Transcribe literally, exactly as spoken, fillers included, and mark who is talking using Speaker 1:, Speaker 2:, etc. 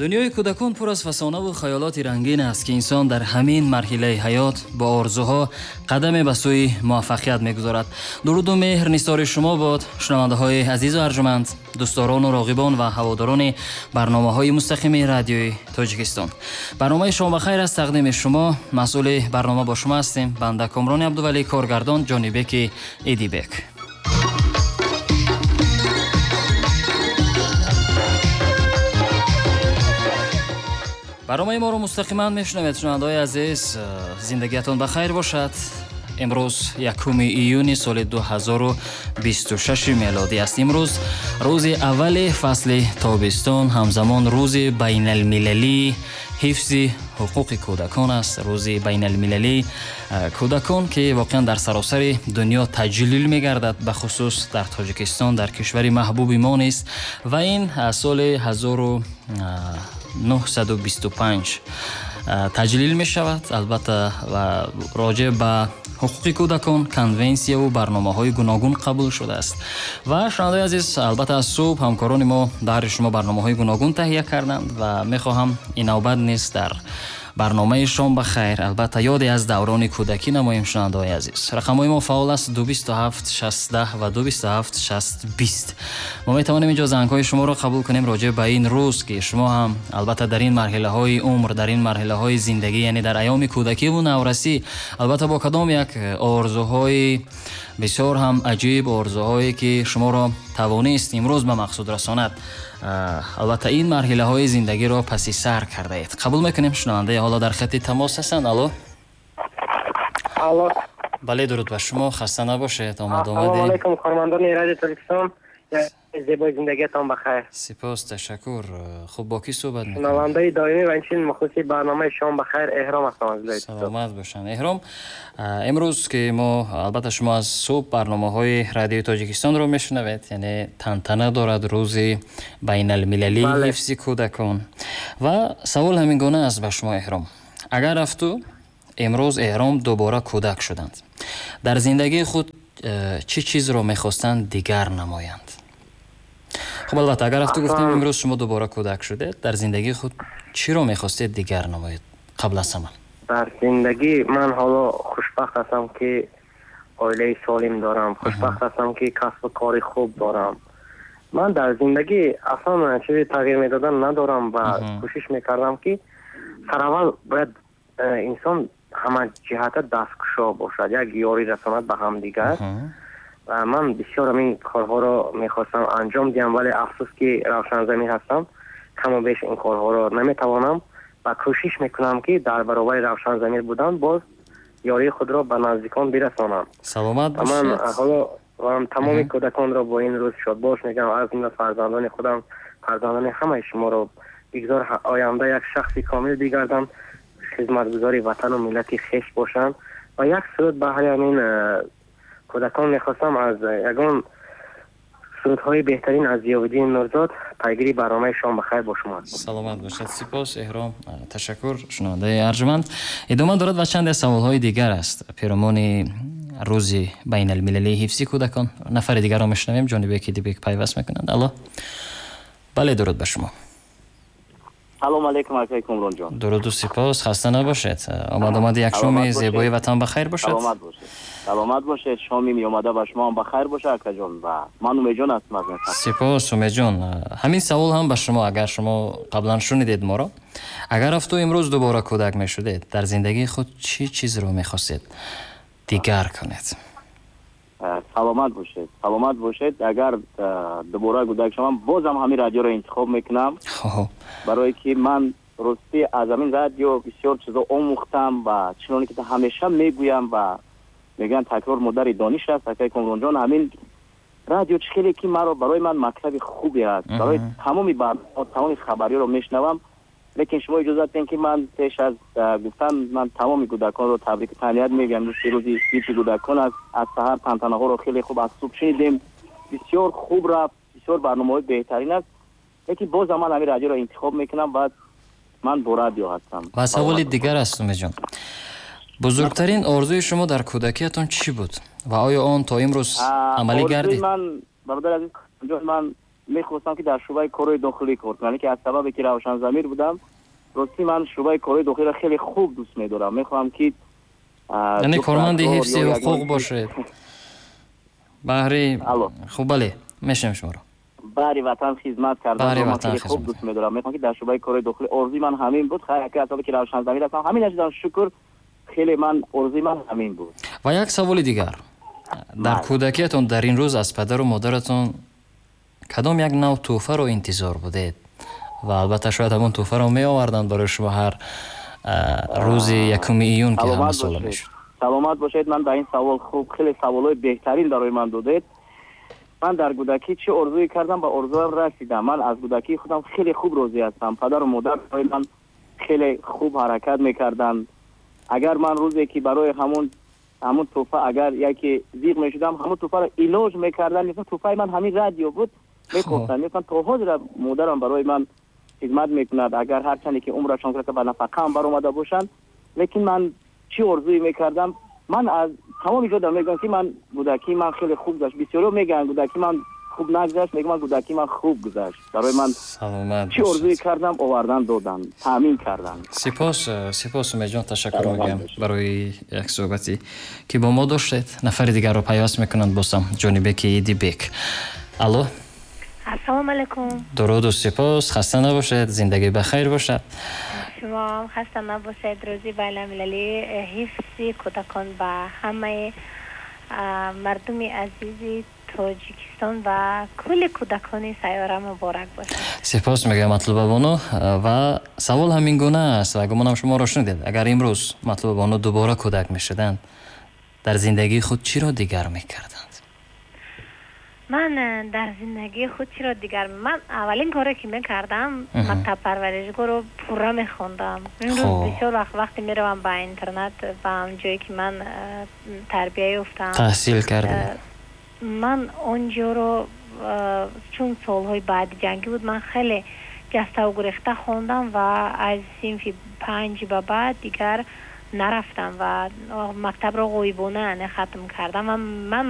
Speaker 1: دنیای کودکان پر از فسانه و خیالات رنگین است که انسان در همین مرحله حیات با آرزوها قدم به سوی موفقیت میگذارد. درود و مهر نثار شما باد شنونده های عزیز و ارجمند، دوستداران و راغبان و هواداران برنامه های مستقیم رادیوی تاجیکستان. برنامه شما بخیر از تقدیم شما. مسئول برنامه با شما هستیم بنده کامران عبدولی، کارگردان جانیبک ایدیبک. برنامه ما رو مستقیما میشنوید. شنونده‌های عزیز، زندگیتون بخیر باشد. امروز یکم ایون سال دو هزار و بیست و شش میلادی است. امروز روز اول فصل تابستان، همزمان روز بین المللی حفظ حقوق کودکان است. روز بین المللی کودکان که واقعا در سراسر دنیا تجلیل میگردد، به خصوص در تاجیکستان، در کشور محبوب ما نیست و این سال هزار و نهصد و بیست و پنج تجلیل می شود. البته راجع به حقوق کودکان کنونسیا و برنامه های گوناگون قبول شده است و شنوندگان عزیز، البته از صبح همکاران ما در شما برنامه های گوناگون تهیه کردند و می خواهم این نوبت نیست در برنامه شام بخیر البته یادی از دوران کودکی نماییم. شنوندگان عزیز، رقم‌های ما فعال است دو بیست و هفت شصت و دو بیست و هفت شصت بیست. ما می توانیم اینجا زنگ‌های شما را قبول کنیم راجع به این روز که شما هم البته در این مرحله‌های عمر، در این مرحله‌های زندگی، یعنی در ایام کودکی و نورسی، البته با کدام یک آرزوهای بسیار هم عجیب، آرزوهایی که شما را توانست امروز به مقصود رساند، البته این مرحله های زندگی را پسی سر کرده اید. قبول میکنیم. شنونده حالا در خط تماس هستند. الو.
Speaker 2: الو.
Speaker 1: بله، درود بر شما، خسته نباشید. آمد آمدید.
Speaker 2: السلام علیکم کارمندان رادیو تاجیکستان، زیبای زندگیتان بخیر.
Speaker 1: سپاس، تشکر. خوب با کی صحبت میکنید؟
Speaker 2: شنونده دائمی و اینچنین مخلصی برنامه شام بخیر احرام هستم از
Speaker 1: سلامت باشن. احرام، امروز که ما البته شما از صبح برنامه های رادیو تاجیکستان رو میشنوید، یعنی تنتنه دارد روز بین المللی
Speaker 2: بله.
Speaker 1: حفظ کودکان و سوال همین گونه است به شما احرام. اگر افتو امروز احرام دوباره کودک شدند، در زندگی خود چه چیز رو میخواستند دیگر نمایند؟ خب البته اگر افتو گفتیم امروز شما دوباره کودک شده، در زندگی خود چی رو میخواستید دیگر نمایید قبل از همه؟
Speaker 2: در زندگی من حالا خوشبخت هستم که عائله سالم دارم، خوشبخت هستم که کسب و کار خوب دارم. من در زندگی اصلا چیزی تغییر میدادن ندارم و کوشش میکردم که سراول باید انسان همه جهت دستکشا باشد، یک یاری رساند به هم دیگر. و من بسیار این کارها را میخواستم انجام دیم، ولی افسوس که روشن ضمیر هستم، کم و بیش این کارها را نمیتوانم و کوشش میکنم که در برابر روشن ضمیر بودن باز یاری خود را به نزدیکان برسانم.
Speaker 1: سلامت باشید.
Speaker 2: من حالا من تمام کودکان را با این روز شاد باش میگم. از این فرزندان خودم، فرزندان همه شما را بگذار آینده یک شخصی کامل بگردن، خدمتگزاری وطن و ملت خویش باشند و یک سرود به همین کودکان میخواستم از یگان سرودهای بهترین از ضیاءالدین نورزاد پیگیری برنامه شام بخیر با شما.
Speaker 1: سلامت باشد. سپاس احرام، تشکر. شنونده ارجمند، ادامه دارد و چند سوالهای دیگر است پیرامون روز بین المللی حفظ کودکان. نفر دیگر را میشنویم. جانیبک ایدیبک پیوست میکنند. الو. بله، درود به شما.
Speaker 3: سلام علیکم آقای کامران جان.
Speaker 1: درود و سپاس، خسته نباشید. آمد آمد یک شام زیبای وطن بخیر باشد.
Speaker 3: سلامت باشید. سلامت باشید. شامی می اومده به شما هم بخیر باشه آقا جان. و من امید جان هستم از مصر.
Speaker 1: سپاس امید جان. همین سوال هم به شما، اگر شما قبلا شنیدید ما را، اگر افتو امروز دوباره کودک میشدید، در زندگی خود چی چیز رو میخواستید دیگر کنید؟
Speaker 3: سلامت باشید. سلامت باشید. اگر دوباره کودک شوم بازم همین رادیو رو انتخاب میکنم، برای که من راستی از همین رادیو بسیار چیزا آموختم و چنانه که همیشه میگویم و میگن تکرار مادر دانش است. آقای کامران جان، همین رادیو خیلی که مرا برای من مکتب خوبی است. برای تمامی برنامه تمامی خبری رو میشنوم. لیکن شما اجازه بدین که من پیش از گفتن من تمام کودکان رو تبریک و تهنیت میگم. روزی حفظ کودکان است. از سحر تنتنه ها رو خیلی خوب از صبح شنیدیم، بسیار خوب رفت، بسیار برنامه بهترین است. لیکن باز من همین رادیو رو انتخاب میکنم و من با رادیو هستم.
Speaker 1: و سوال دیگر است امید جان، بزرگترین آرزوی شما در کودکیتان چی بود و آیا آن تا امروز عملی گردید؟
Speaker 3: من برادر عزیز جان، من мехостам ки дар шӯъбаи корои дохилӣ кор кунам, ки аз сабабе ки равшанзамир будам рости ман шӯъбаи корои дохилиро хеле хуб дӯст медорам. мехоҳам ки
Speaker 1: яъне корманди ҳифзи ҳуқуқ бошед. баҳри хуб бале мешунам шуморо.
Speaker 3: баҳри ватан хизмат кардан ман хеле хуб дӯст медорам. мехоҳам ки дар шӯъбаи корои дохилӣ орзуи ман ҳамин буд. хайр ки асбабе ки равшанзамир ҳастам ҳамин ашидам шукр хеле ман орзуи ман ҳамин буд.
Speaker 1: ва як саволи дигар. дар кӯдакиятон дар ин рӯз аз падару модаратон кадом як нав тӯҳфаро интизор будед? ва албатта шояд ҳамон тӯҳфаро меоварданд барои шумо ҳар рӯзи якуми июн ки ҳама сола мешуд.
Speaker 3: саломат бошед. ман ба ин савол хуб хеле саволҳои беҳтарин барои ман додед. ман дар кӯдакӣ чӣ орзуе кардам ба орзуям расидам. ман аз кӯдакии худам хеле хуб розӣ ҳастам. падару модар барои ман хеле хуб ҳаракат мекарданд. агар ман рӯзе ки барои ҳамон ҳамон тӯҳфа агар яке зиқ мешудам ҳамон тӯҳфаро илоҷ мекардам. мисол тӯҳфаи ман ҳамин радио буд. мехостам мефан то ҳозира модарам барои ман хизмат мекунад. агар ҳарчанде ки умрашон карда ба нафақаам баромада бошанд, лекин ман чӣ орзуе мекардам. ман аз тамоми ҷодам мегӯям ки ман кӯдакии ман хеле хуб гузашт. бисёриҳо мегӯянд кӯдакии ман хуб нагузашт. мегӯям кӯдакии ман хуб гузашт. барои ман чӣ орзуе кардам овардан доданд, таъмин карданд.
Speaker 1: сипос сипос умедҷон, ташаккур мегӯям барои як суҳбате ки бо мо доштед. нафари дигарро пайваст мекунанд босам. ҷонибеки идибек. алло.
Speaker 4: ассалому алайкум.
Speaker 1: дуруду сипос. хаста набошед. зиндагӣ бахайр бошад.
Speaker 4: шумо ҳам хаста набошед. рӯзи байналмилалӣ ҳифзи кӯдакон ба ҳамаи мардуми азизи тоҷикистон ва кулли кӯдакони сайёра муборак бошад.
Speaker 1: сипос мегӯям матлуба боно. ва савол ҳамин гуна аст ва гумонам шуморо шунидед. агар имрӯз матлуба боно дубора кӯдак мешуданд, дар зиндагии худ чиро дигар мекарданд?
Speaker 4: ман дар зиндагии худ чиро дигар ман аввалин коре ки мекардам мактабпарваришгоҳро пурра мехондам. имрӯз бисёр вақт вақте меравам ба интернет ва ҷое ки ман тарбия ёфтам,
Speaker 1: таҳсил кардам.
Speaker 4: ман онҷоро чун солҳои баъди ҷангӣ буд, ман хеле ҷаставу гурехта хондам ва аз синфи панҷ ба баъд дигар нарафтам ва мактабро ғоибона не хатм кардам. ва ман